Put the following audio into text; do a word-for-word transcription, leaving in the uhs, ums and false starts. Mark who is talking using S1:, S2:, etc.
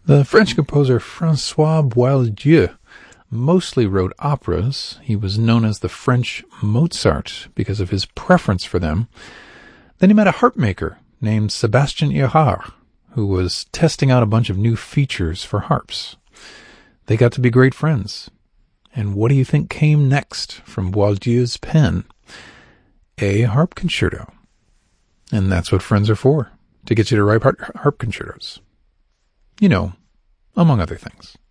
S1: The French composer François Boieldieu mostly wrote operas. He was known as the French Mozart because of his preference for them. Then he met a harp maker named Sébastien Érard, who was testing out a bunch of new features for harps. They got to be great friends. And what do you think came next from Boieldieu's pen? A harp concerto. And that's what friends are for, to get you to write harp concertos. You know, among other things.